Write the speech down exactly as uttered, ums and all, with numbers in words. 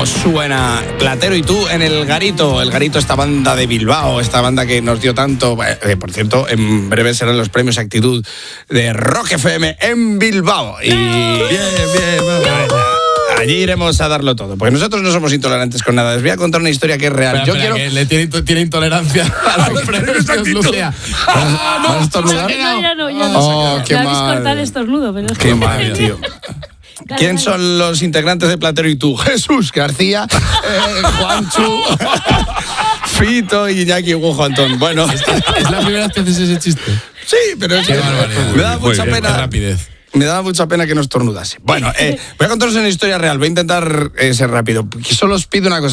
cómo suena Platero y tú en el Garito. El Garito, esta banda de Bilbao, esta banda que nos dio tanto. Eh, por cierto, en breve serán los premios Actitud de Rock F M en Bilbao. Y bien, bien, bueno, allí iremos a darlo todo, porque nosotros no somos intolerantes con nada. Les voy a contar una historia que es real. Espera, Yo espera, quiero... que le tiene, tiene intolerancia a los premios de Lucía. Ah, no, estornudar. No, ya no, ya no. Oh, qué Me habéis mal. cortado el estornudo, pero es Qué que- mal, tío. Dale, ¿Quién dale. son los integrantes de Platero y tú? Jesús García, eh, Juanchu, Fito y Iñaki Hugo Antón. Bueno, ¿Es la primera vez que haces ese chiste? sí, pero es Qué que barbaridad. me da Muy mucha bien, qué pena. rapidez. Me daba mucha pena que no estornudase. Bueno, eh, voy a contaros una historia real. Voy a intentar eh, ser rápido. Solo os pido una cosa.